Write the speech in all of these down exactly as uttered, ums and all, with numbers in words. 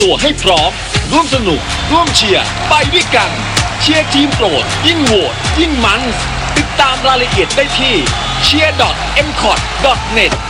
ตัวให้พร้อมร่วมสนุกร่วมเชียร์ไปด้วยกันเชียร์ทีมโปรดยิ่งโหวตยิ่งมันติดตามรายละเอียดได้ที่ เชียร์ ดอท เอ็ม ซี โอ ที ดอท เน็ต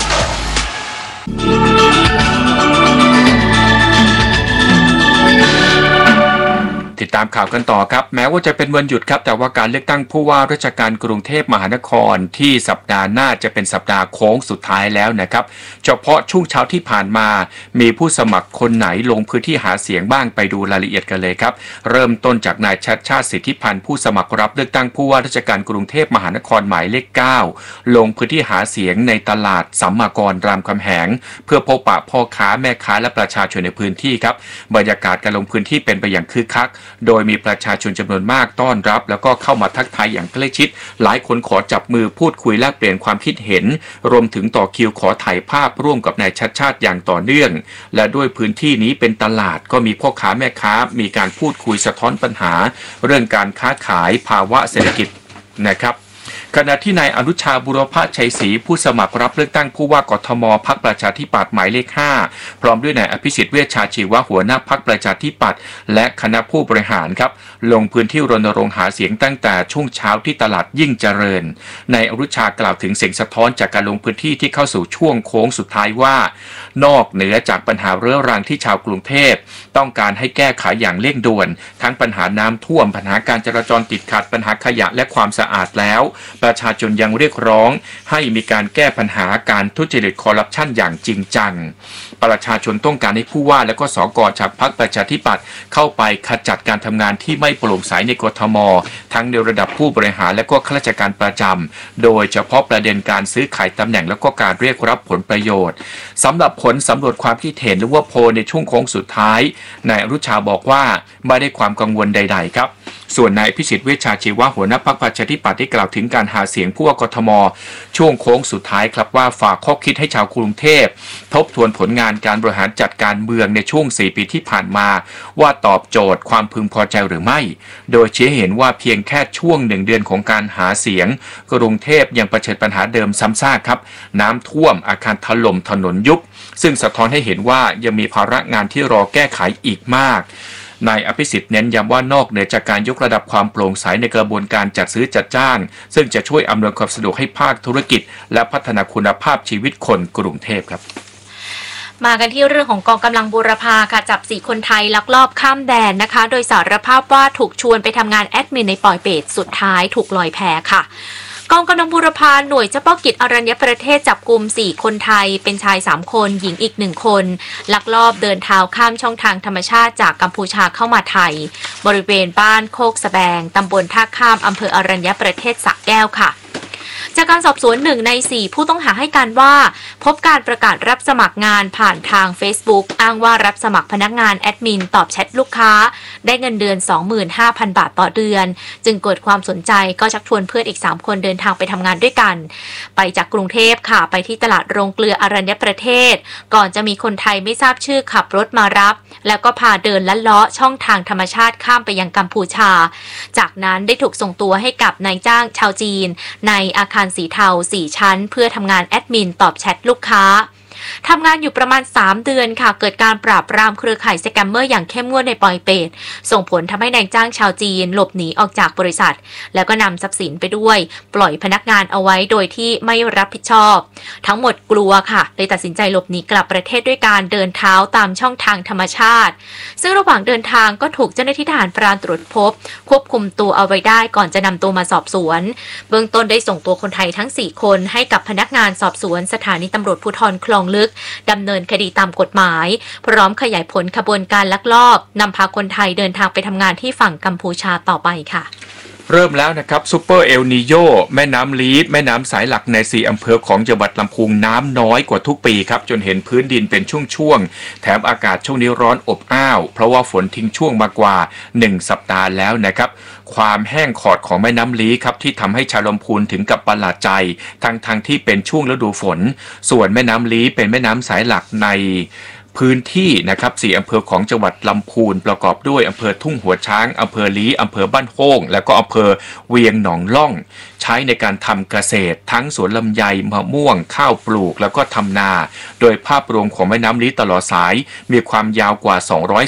ติดตามข่าวกันต่อครับแม้ว่าจะเป็นวันหยุดครับแต่ว่าการเลือกตั้งผู้ว่าราชการกรุงเทพมหานครที่สัปดาห์หน้าจะเป็นสัปดาห์โค้งสุดท้ายแล้วนะครับเฉพาะช่วงเช้าที่ผ่านมามีผู้สมัครคนไหนลงพื้นที่หาเสียงบ้างไปดูรายละเอียดกันเลยครับเริ่มต้นจากนายชัชชาติสิทธิพันธ์ผู้สมัครรับเลือกตั้งผู้ว่าราชการกรุงเทพมหานครหมายเลขเก้าลงพื้นที่หาเสียงในตลาดสัมมากรรามคำแหงเพื่อพบปะพ่อค้าแม่ค้าและประชาชนในพื้นที่ครับบรรยากาศการลงพื้นที่เป็นไปอย่างคึกคักโดยมีประชาชนจำนวนมากต้อนรับแล้วก็เข้ามาทักทายอย่างใกล้ชิดหลายคนขอจับมือพูดคุยแลกเปลี่ยนความคิดเห็นรวมถึงต่อคิวขอถ่ายภาพร่วมกับนายชัชชาติอย่างต่อเนื่องและด้วยพื้นที่นี้เป็นตลาดก็มีพ่อค้าแม่ค้ามีการพูดคุยสะท้อนปัญหาเรื่องการค้าขายภาวะเศรษฐกิจนะครับขณะที่นายอนุชาบุรพชัยศรีผู้สมัครรับเลือกตั้งผู้ว่ากทมพรรคประชาธิปัตย์หมายเลขห้าพร้อมด้วยนายอภิสิทธิ์เวชชาชีวะหัวหน้าพรรคประชาธิปัตย์และคณะผู้บริหารครับลงพื้นที่รณรงค์หาเสียงตั้งแต่ช่วงเช้าที่ตลาดยิ่งเจริญนายอนุชากล่าวถึงเสียงสะท้อนจากการลงพื้นที่ที่เข้าสู่ช่วงโค้งสุดท้ายว่านอกเหนือจากปัญหาเรื้อรังที่ชาวกรุงเทพต้องการให้แก้ไขอย่างเร่งด่วนทั้งปัญหาน้ำท่วมปัญหาการจราจรติดขัดปัญหาขยะและความสะอาดแล้วประชาชนยังเรียกร้องให้มีการแก้ปัญหาการทุจริตคอร์รัปชันอย่างจริงจังประชาชนต้องการให้ผู้ว่าและก็สกจากพรรคประชาธิปัตย์เข้าไปขจัดการทำงานที่ไม่โปร่งใสในกทมทั้งในระดับผู้บริหารและก็ข้าราชการประจำโดยเฉพาะประเด็นการซื้อขายตำแหน่งและก็การเรียกรับผลประโยชน์สำหรับผลสำรวจความคิดเห็นหรือว่าโพลในช่วงโค้งสุดท้ายนายอนุชาบอกว่าไม่ได้ความกังวลใดๆครับส่วนนายพิสิทธิ์เวชชาชีวะหัวหน้าพรรคประชาธิปัตย์ได้กล่าวถึงการหาเสียงผู้ว่ากทมช่วงโค้งสุดท้ายครับว่าฝากข้อคิดให้ชาวกรุงเทพทบทวนผลงานการบริหารจัดการเมืองในช่วงสี่ปีที่ผ่านมาว่าตอบโจทย์ความพึงพอใจหรือไม่โดยชี้เห็นว่าเพียงแค่ช่วงหนึ่งเดือนของการหาเสียงกรุงเทพยังเผชิญปัญหาเดิมซ้ำซากครับน้ำท่วมอาคารถล่มถนนยุบซึ่งสะท้อนให้เห็นว่ายังมีภาระงานที่รอแก้ไขอีกมากนายอภิสิทธิ์เน้นย้ำว่านอกเหนือจากการยกระดับความโปร่งใสในกระบวนการจัดซื้อจัดจ้างซึ่งจะช่วยอำนวยความสะดวกให้ภาคธุรกิจและพัฒนาคุณภาพชีวิตคนกรุงเทพครับมากันที่เรื่องของกองกำลังบูรพาค่ะจับสี่คนไทยลักลอบข้ามแดนนะคะโดยสารภาพว่าถูกชวนไปทำงานแอดมินในปอยเปตสุดท้ายถูกลอยแพค่ะกองกำลังบูรพาหน่วยเฉพาะกิจอรัญญประเทศจับกุมสี่คนไทยเป็นชายสามคนหญิงอีกหนึ่งคนลักลอบเดินเท้าข้ามช่องทางธรรมชาติจากกัมพูชาเข้ามาไทยบริเวณบ้านโคกสะแบงตำบลท่าข้ามอำเภออรัญญประเทศสระแก้วค่ะจากการสอบสวนหนึ่งในสี่ผู้ต้องหาให้การว่าพบการประกาศรับสมัครงานผ่านทาง Facebook อ้างว่ารับสมัครพนักงานแอดมินตอบแชทลูกค้าได้เงินเดือน สองหมื่นห้าพัน บาทต่อเดือนจึงเกิดความสนใจก็ชักชวนเพื่อนอีกสามคนเดินทางไปทำงานด้วยกันไปจากกรุงเทพค่ะไปที่ตลาดโรงเกลืออรัญญประเทศก่อนจะมีคนไทยไม่ทราบชื่อขับรถมารับแล้วก็พาเดินลัดเลาะช่องทางธรรมชาติข้ามไปยังกัมพูชาจากนั้นได้ถูกส่งตัวให้กับนายจ้างชาวจีนในอาคารสีเทาสี่ชั้นเพื่อทำงานแอดมินตอบแชทลูกค้าทำงานอยู่ประมาณสามเดือนค่ะเกิดการปราบปรามเครือข่ายสแกมเมอร์อย่างเข้มงวดในปอยเปตส่งผลทำให้นายจ้างชาวจีนหลบหนีออกจากบริษัทแล้วก็นำทรัพย์สินไปด้วยปล่อยพนักงานเอาไว้โดยที่ไม่รับผิดชอบทั้งหมดกลัวค่ะเลยตัดสินใจหลบหนีกลับประเทศด้วยการเดินเท้าตามช่องทางธรรมชาติซึ่งระหว่างเดินทางก็ถูกเจ้าหน้าที่ทหารพรานตรวจพบควบคุมตัวเอาไว้ได้ก่อนจะนำตัวมาสอบสวนเบื้องต้นได้ส่งตัวคนไทยทั้งสี่คนให้กับพนักงานสอบสวนสถานีตำรวจภูธรคลองลึกดำเนินคดีตามกฎหมายพร้อมขยายผลขบวนการลักลอบนำพาคนไทยเดินทางไปทำงานที่ฝั่งกัมพูชาต่อไปค่ะเริ่มแล้วนะครับซูเปอร์เอลนีโยแม่น้ำลีดแม่น้ำสายหลักในสี่อำเภอของจังหวัดลำพูนน้ำน้อยกว่าทุกปีครับจนเห็นพื้นดินเป็นช่วงๆแถมอากาศช่วงนี้ร้อนอบอ้าวเพราะว่าฝนทิ้งช่วงมากว่าหนึ่งสัปดาห์แล้วนะครับความแห้งขอดของแม่น้ำลีครับที่ทำให้ชาวลำพูนถึงกับประหลาดใจทั้งๆ ท, ที่เป็นช่วงฤดูฝนส่วนแม่น้ำลีเป็นแม่น้ำสายหลักในพื้นที่นะครับสี่อำเภอของจังหวัดลำพูนประกอบด้วยอำเภอทุ่งหัวช้างอำเภอลี้อำเภอบ้านโฮ่งและก็อำเภอเวียงหนองล่องใช้ในการทำเกษตรทั้งสวนลำไยมะม่วงข้าวปลูกแล้วก็ทำนาโดยภาพรวมของแม่น้ำลี้ตลอดสายมีความยาวกว่าสองร้อย